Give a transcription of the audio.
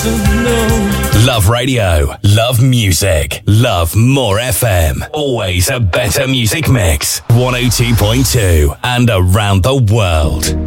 Love radio, love music, love More FM. Always a better music mix. 102.2 and around the world.